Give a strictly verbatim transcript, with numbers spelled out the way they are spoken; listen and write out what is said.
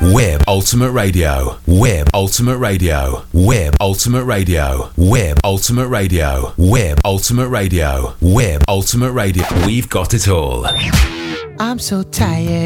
Web Ultimate Radio. Web Ultimate Radio. Web Ultimate Radio. Web Ultimate Radio. Web Ultimate Radio. Web Ultimate Radio. We've got it all. I'm so tired.